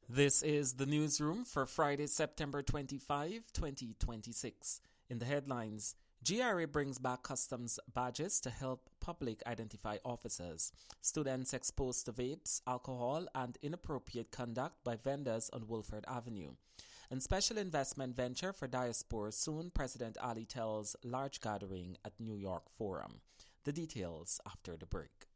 This is the newsroom for Friday, September 25, 2026. In the headlines, GRA brings back customs badges to help public identify officers. Students exposed to vapes, alcohol, and inappropriate conduct by vendors on Wolford Avenue. And special investment venture for diaspora soon, President Ali tells large gathering at New York Forum. The details after the break.